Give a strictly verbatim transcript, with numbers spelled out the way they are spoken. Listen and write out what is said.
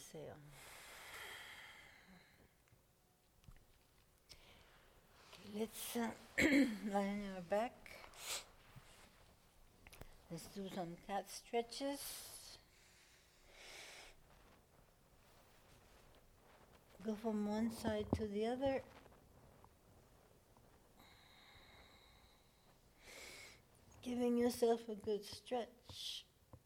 exhale. Let's uh, lie on our back. Let's do some cat stretches. Go from one side to the other. Giving yourself a good stretch.